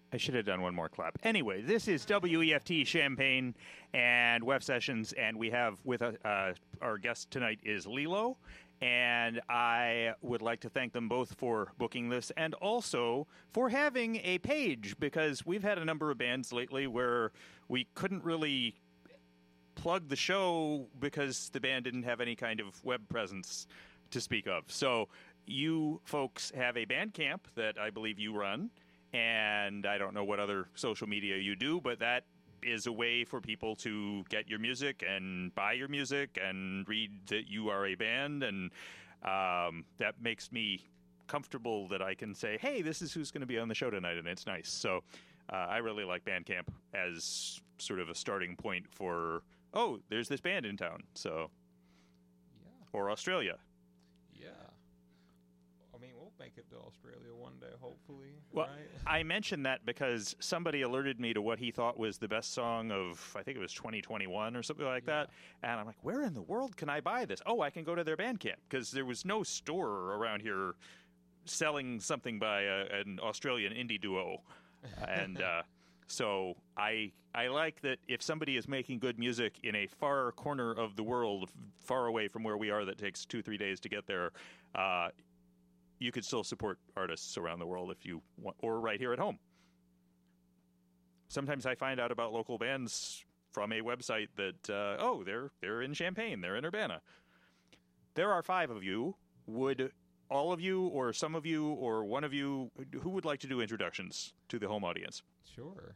I should have done one more clap. Anyway, this is WEFT Champaign and Web Sessions, and we have with our guest tonight is Lilo, and I would like to thank them both for booking this and also for having a page, because we've had a number of bands lately where we couldn't really plug the show because the band didn't have any kind of web presence to speak of. So you folks have a Bandcamp that I believe you run, and I don't know what other social media you do, but that is a way for people to get your music and buy your music and read that you are a band, and that makes me comfortable that I can say, hey, this is who's going to be on the show tonight, and it's nice. So I really like Bandcamp as sort of a starting point for, oh, there's this band in town, so Yeah. or Australia. Yeah. I mean, we'll make it to Australia one day, hopefully. Well, right? I mentioned that because somebody alerted me to what he thought was the best song of, I think it was 2021 or something like that. And I'm like, where in the world can I buy this? Oh, I can go to their Bandcamp, because there was no store around here selling something by an Australian indie duo. And so I like that if somebody is making good music in a far corner of the world, far away from where we are, that takes 2-3 days to get there, you could still support artists around the world if you want, or right here at home. Sometimes I find out about local bands from a website that, oh, they're in Champaign, they're in Urbana. There are 5 of you. Would all of you, or some of you, or one of you, who would like to do introductions to the home audience? Sure.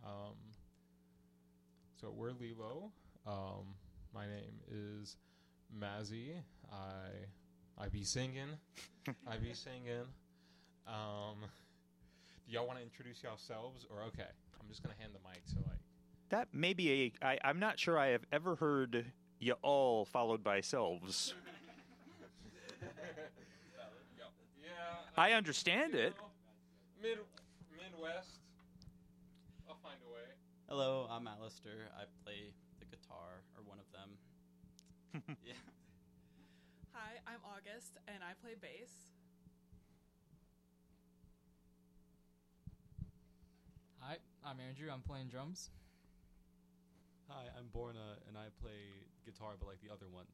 So we're Lilo. My name is Mazzy. I be singing. I be singing. Do y'all want to introduce yourselves, or okay? I'm just gonna hand the mic to like. That may be I'm not sure I have ever heard ya all followed by selves. Yeah. I understand it. Midwest. I'll find a way. Hello, I'm Alistair. I play the guitar, or one of them. Yeah. Hi, I'm August, and I play bass. Hi, I'm Andrew. I'm playing drums. Hi, I'm Borna, and I play guitar, but like the other one.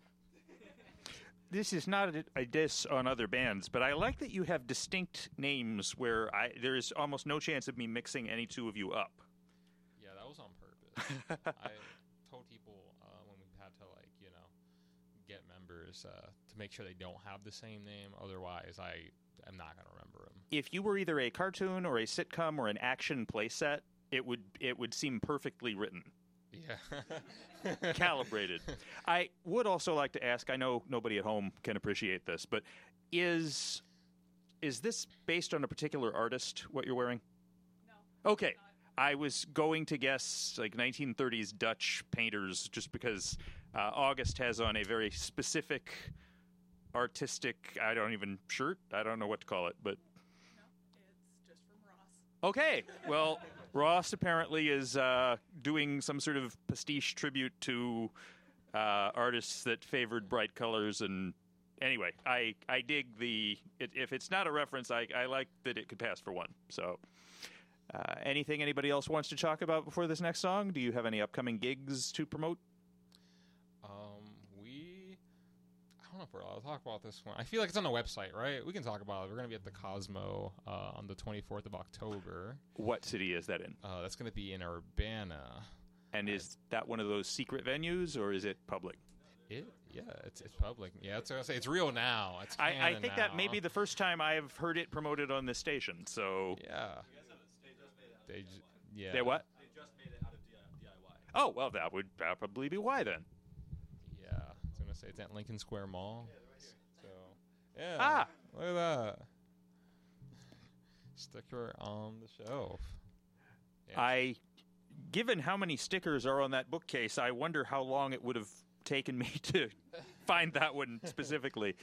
This is not a diss on other bands, but I like that you have distinct names where there is almost no chance of me mixing any two of you up. Yeah, that was on purpose. I told people when we had to get members to make sure they don't have the same name. Otherwise, I'm not going to remember them. If you were either a cartoon or a sitcom or an action playset, it would seem perfectly written. Yeah. Calibrated. I would also like to ask, I know nobody at home can appreciate this, but is this based on a particular artist, what you're wearing? No. Okay. I was going to guess like 1930s Dutch painters, just because August has on a very specific artistic, shirt. I don't know what to call it, but... No, it's just from Ross. Okay, well, Ross apparently is doing some sort of pastiche tribute to artists that favored bright colors, and anyway, I dig if it's not a reference, I like that it could pass for one, so... anything anybody else wants to talk about before this next song? Do you have any upcoming gigs to promote? I don't know if we're allowed to talk about this one. I feel like it's on the website, right? We can talk about it. We're going to be at the Cosmo on the 24th of October. What city is that in? That's going to be in Urbana. And is that one of those secret venues, or is it public? It's public. Yeah, it's gonna say it's real now. It's I think now. that may be the first time I've heard it promoted on this station. So Yeah. They what? They just made it out of DIY. Oh well, that would probably be why then. Yeah, I was gonna say it's at Lincoln Square Mall. So yeah. Ah. Look at that. Sticker on the shelf. Yeah. Given how many stickers are on that bookcase, I wonder how long it would have taken me to find that one specifically.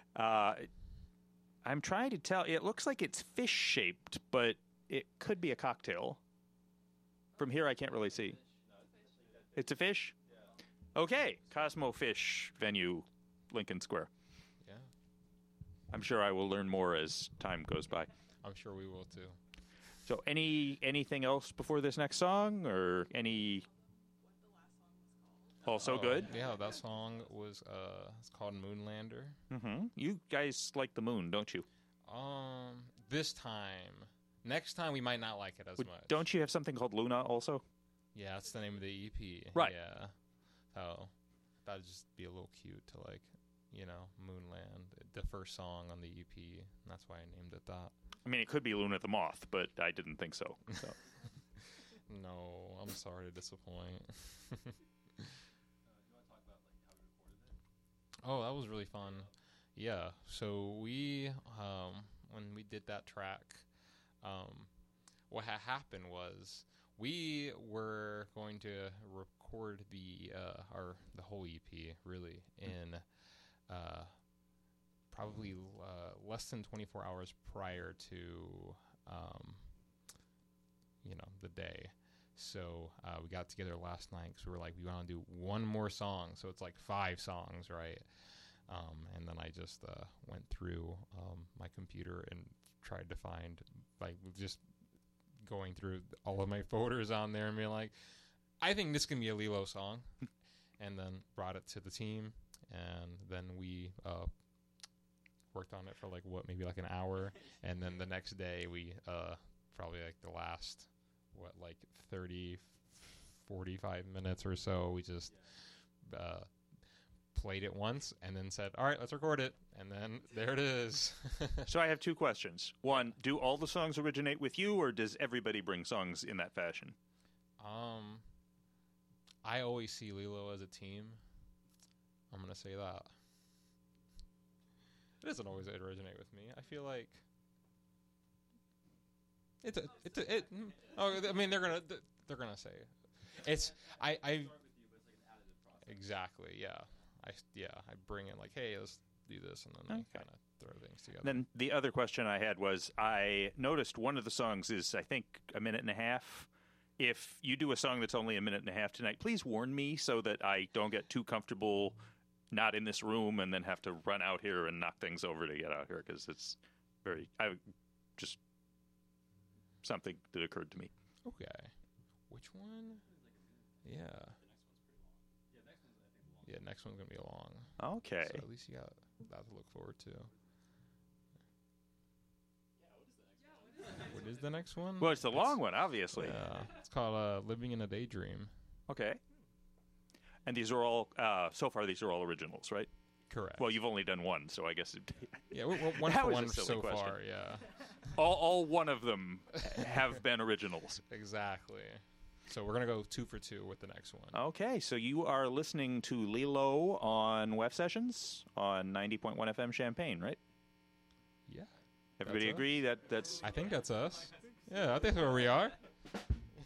I'm trying to tell. It looks like it's fish-shaped, but it could be a cocktail. From here, I can't really see. It's a fish? Okay. Cosmo Fish venue, Lincoln Square. Yeah. I'm sure I will learn more as time goes by. I'm sure we will too. So anything else before this next song, or any? Also Oh, good. Yeah, that song was it's called Moonlander. Mm-hmm. You guys like the moon, don't you? This time, next time we might not like it as much. Don't you have something called Luna also? Yeah, that's the name of the EP. Right. Yeah. So that'd just be a little cute to like, Moonland, the first song on the EP. And that's why I named it that. I mean, it could be Luna the Moth, but I didn't think so. No, I'm sorry to disappoint. Oh, that was really fun. Yeah. So we, when we did that track, what happened was we were going to record the whole EP really in probably less than 24 hours prior to the day. So we got together last night because we were like, we want to do one more song. So it's like 5 songs, right? And then I just went through my computer and tried to find, like, just going through all of my folders on there and being like, I think this can be a Lilo song. And then brought it to the team. And then we worked on it for maybe an hour. And then the next day we probably the last 30, 45 minutes or so, we just played it once and then said, all right, let's record it. And then there it is. So I have 2 questions. One, do all the songs originate with you, or does everybody bring songs in that fashion? I always see Lilo as a team. I'm going to say that. It doesn't always originate with me. I feel like I mean, they're gonna say it. It's I exactly, yeah. I bring in hey, let's do this, and then I kind of throw things together. Then the other question I had was, I noticed one of the songs is, I think, a minute and a half. If you do a song that's only a minute and a half tonight, please warn me so that I don't get too comfortable not in this room and then have to run out here and knock things over to get out here, because it's just something that occurred to me. Okay. Which one? Yeah. Yeah, next one's going to be long. Okay. So at least you got that to look forward to. What is the next one? Well, it's the long one, obviously. Yeah. It's called Living in a Daydream. Okay. And these are all, so far, these are all originals, right? Correct. Well, you've only done one, so I guess it... Yeah, we're one That for was a one silly so question. far, yeah. All one of them have been originals. Exactly. So we're going to go 2 for 2 with the next one. Okay, so you are listening to Lilo on Web Sessions on 90.1 FM Champaign, right? Yeah. Everybody That's agree that's... I think that's us. Yeah, I think that's where we are.